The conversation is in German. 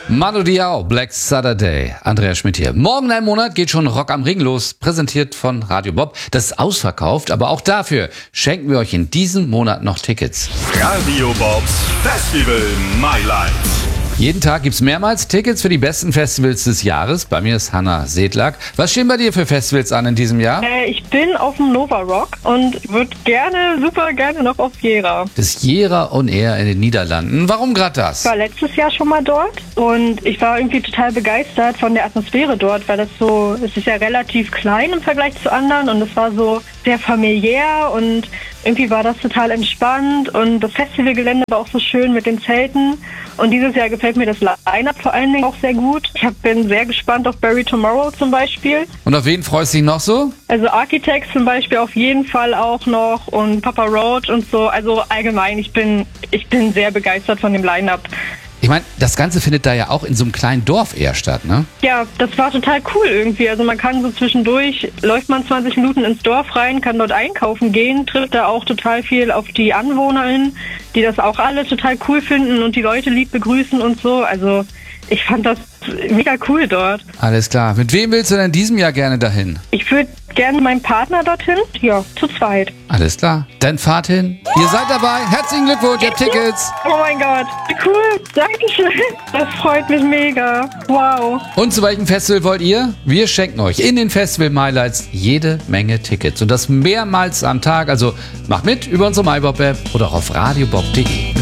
Manu Diao, Black Saturday. Andreas Schmidt hier. Morgen ein Monat geht schon Rock am Ring los, präsentiert von Radio Bob. Das ist ausverkauft, aber auch dafür schenken wir euch in diesem Monat noch Tickets. Radio Bobs Festival My Life. Jeden Tag gibt's mehrmals Tickets für die besten Festivals des Jahres. Bei mir ist Hanna Sedlak. Was stehen bei dir für Festivals an in diesem Jahr? Ich bin auf dem Nova Rock und würde super gerne noch auf Jera. Das Jera on Air in den Niederlanden. Warum gerade das? Ich war letztes Jahr schon mal dort und ich war irgendwie total begeistert von der Atmosphäre dort, weil es ist ja relativ klein im Vergleich zu anderen und es war so sehr familiär und irgendwie war das total entspannt und das Festivalgelände war auch so schön mit den Zelten. Und dieses Jahr gefällt mir das Line-Up vor allen Dingen auch sehr gut. Ich bin sehr gespannt auf Bury Tomorrow zum Beispiel. Und auf wen freust du dich noch so? Also Architects zum Beispiel auf jeden Fall auch noch und Papa Roach und so. Also allgemein, ich bin sehr begeistert von dem Line-Up. Ich meine, das Ganze findet da ja auch in so einem kleinen Dorf eher statt, ne? Ja, das war total cool irgendwie. Also man kann so zwischendurch, läuft man 20 Minuten ins Dorf rein, kann dort einkaufen gehen, trifft da auch total viel auf die AnwohnerInnen, die das auch alle total cool finden und die Leute lieb begrüßen und so. Also ich fand das mega cool dort. Alles klar. Mit wem willst du denn in diesem Jahr gerne dahin? Ich würde gerne meinen Partner dorthin. Ja, zu zweit. Alles klar. Dann fahrt hin. Ihr seid dabei. Herzlichen Glückwunsch, ihr habt Tickets. Oh mein Gott, wie cool. Dankeschön. Das freut mich mega. Wow. Und zu welchem Festival wollt ihr? Wir schenken euch in den Festival MyLights jede Menge Tickets. Und das mehrmals am Tag. Also macht mit über unsere MyBob-App oder auch auf radiobob.de.